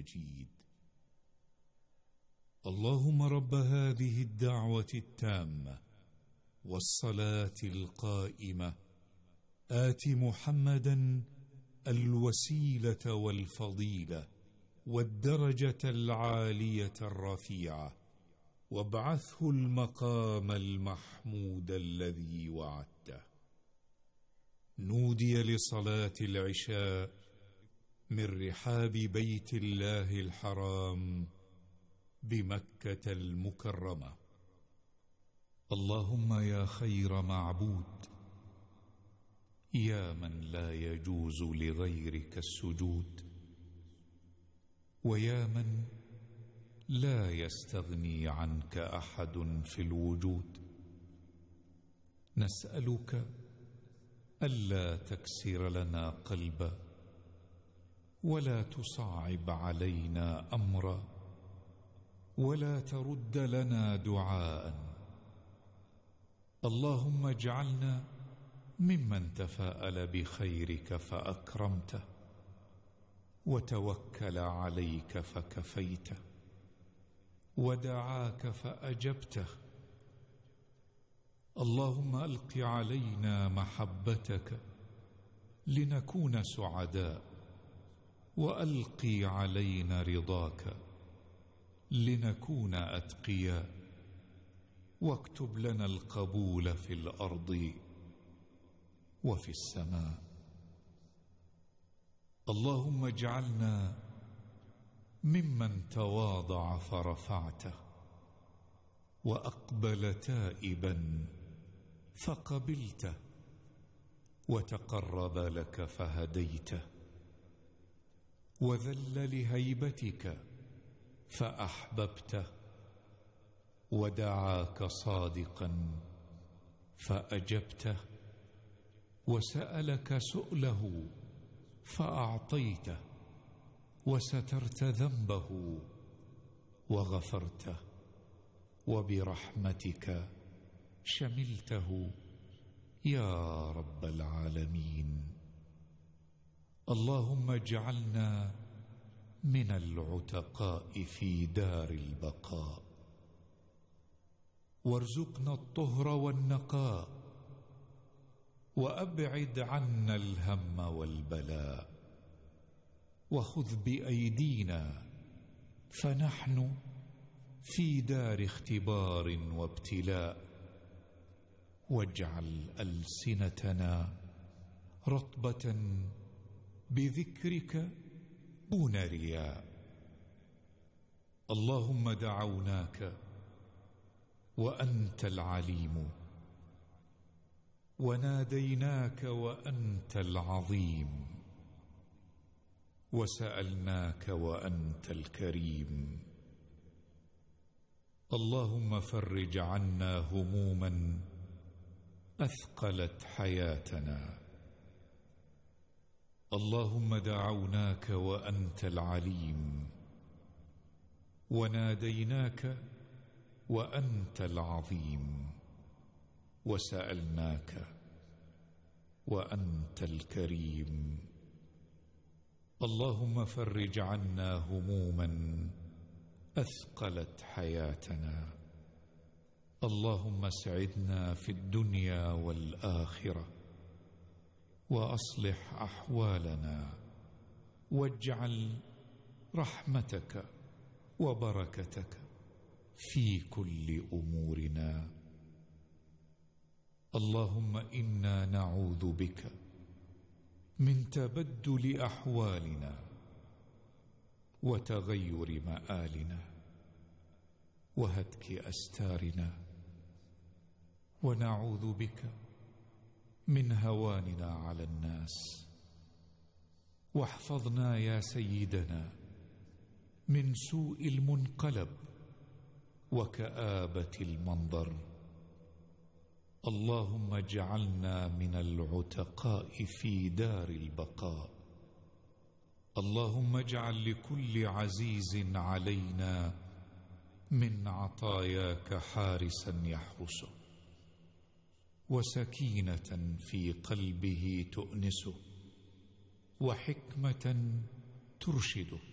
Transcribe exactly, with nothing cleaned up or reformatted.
مجيد. اللهم رب هذه الدعوة التامة والصلاة القائمة آت محمدا الوسيلة والفضيلة والدرجة العالية الرفيعة، وابعثه المقام المحمود الذي وعدته. نودي لصلاة العشاء من رحاب بيت الله الحرام بمكة المكرمة. اللهم يا خير معبود، يا من لا يجوز لغيرك السجود، ويا من لا يستغني عنك أحد في الوجود، نسألك ألا تكسر لنا قلبا ولا تصعب علينا أمرا ولا ترد لنا دعاء. اللهم اجعلنا ممن تفاءل بخيرك فأكرمته وتوكل عليك فكفيته ودعاك فأجبته. اللهم ألق علينا محبتك لنكون سعداء، وألقي علينا رضاك لنكون أتقياء، واكتب لنا القبول في الأرض وفي السماء. اللهم اجعلنا ممن تواضع فرفعته، وأقبل تائبا فقبلته، وتقرب لك فهديته، وذل لهيبتك فأحببته، ودعاك صادقا فأجبته، وسألك سؤله فأعطيته، وسترت ذنبه وغفرته، وبرحمتك شملته يا رب العالمين. اللهم اجعلنا من العتقاء في دار البقاء، وارزقنا الطهر والنقاء، وأبعد عنا الهم والبلاء، وخذ بأيدينا فنحن في دار اختبار وابتلاء، واجعل ألسنتنا رطبة بذكرك دون رياء. اللهم دعوناك وأنت العليم، وناديناك وأنت العظيم، وسألناك وأنت الكريم. اللهم فرج عنا هموما أثقلت حياتنا. اللهم دعوناك وأنت العليم، وناديناك وأنت العظيم، وسألناك وأنت الكريم. اللهم فرج عنا هموما أثقلت حياتنا. اللهم اسعدنا في الدنيا والآخرة، وأصلح أحوالنا، واجعل رحمتك وبركتك في كل أمورنا. اللهم إنا نعوذ بك من تبدل أحوالنا وتغير مآلنا وهتك أستارنا، ونعوذ بك من هواننا على الناس. واحفظنا يا سيدنا من سوء المنقلب وكآبة المنظر. اللهم اجعلنا من العتقاء في دار البقاء. اللهم اجعل لكل عزيز علينا من عطاياك حارسا يحرسه، وسكينة في قلبه تؤنسه، وحكمة ترشده،